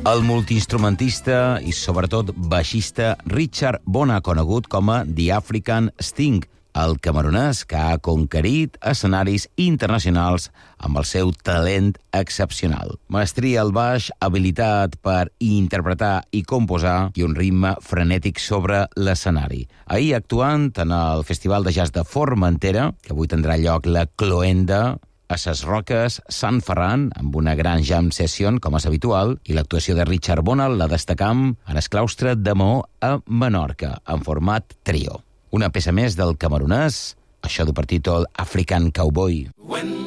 El multiinstrumentista i, sobretot, baixista Richard Bona, conegut com a The African Sting, el camerunès que ha conquerit escenaris internacionals amb el seu talent excepcional. Mestria al baix, habilitat per interpretar i composar i un ritme frenètic sobre l'escenari. Ahir, actuant en el Festival de Jazz de Formentera, que avui tindrà lloc la Cloenda, a Ses Roques, Sant Ferran, amb una gran jam session, com és habitual, i l'actuació de Richard Bona la destacam en el claustre de Maó a Menorca, en format trio. Una peça més del camerunès, això du per títol African Cowboy.